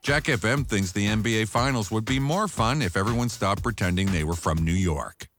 Jack FM thinks the NBA Finals would be more fun if everyone stopped pretending they were from New York.